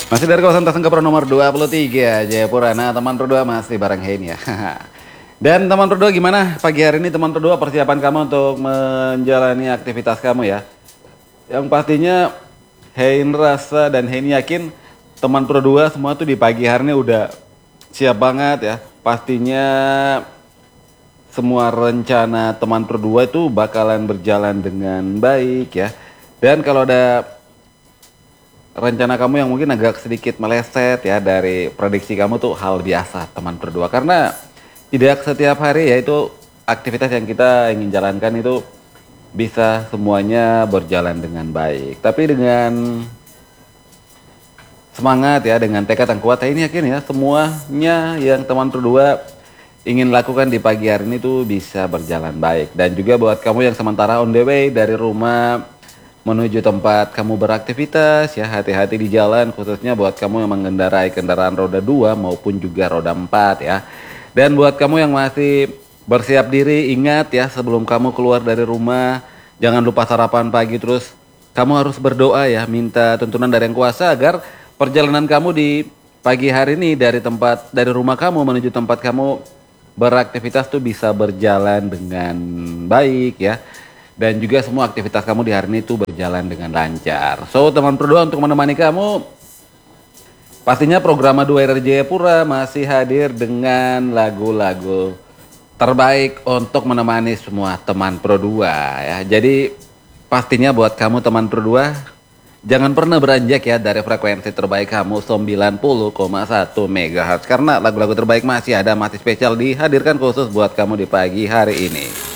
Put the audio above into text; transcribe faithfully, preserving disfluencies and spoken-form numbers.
Masih dari kawasan Tasengka Pro nomor dua puluh tiga Jayapura. Nah teman Pro dua masih bareng Hein ya. Dan teman Pro dua gimana pagi hari ini teman Pro dua persiapan kamu untuk menjalani aktivitas kamu ya. Yang pastinya Hein rasa dan Hein yakin teman Pro dua semua tuh di pagi hari ini udah siap banget ya. Pastinya semua rencana teman Pro dua itu bakalan berjalan dengan baik ya. Dan kalau ada rencana kamu yang mungkin agak sedikit meleset ya dari prediksi kamu tuh hal biasa teman berdua, karena tidak setiap hari ya itu aktivitas yang kita ingin jalankan itu bisa semuanya berjalan dengan baik, tapi dengan semangat ya, dengan tekad yang kuat, saya ini yakin ya semuanya yang teman berdua ingin lakukan di pagi hari ini tuh bisa berjalan baik. Dan juga buat kamu yang sementara on the way dari rumah menuju tempat kamu beraktivitas ya, hati-hati di jalan, khususnya buat kamu yang mengendarai kendaraan roda dua maupun juga roda empat ya. Dan buat kamu yang masih bersiap diri, ingat ya sebelum kamu keluar dari rumah jangan lupa sarapan pagi, terus kamu harus berdoa ya, minta tuntunan dari Yang Kuasa agar perjalanan kamu di pagi hari ini dari tempat dari rumah kamu menuju tempat kamu beraktivitas tuh bisa berjalan dengan baik ya. Dan juga semua aktivitas kamu di hari ini tuh berjalan dengan lancar. So teman berdua, untuk menemani kamu, pastinya program Madu Air Jayapura masih hadir dengan lagu-lagu terbaik untuk menemani semua teman Pro dua ya. Jadi pastinya buat kamu teman Pro dua, jangan pernah beranjak ya dari frekuensi terbaik kamu sembilan puluh koma satu megahertz, karena lagu-lagu terbaik masih ada, masih spesial dihadirkan khusus buat kamu di pagi hari ini.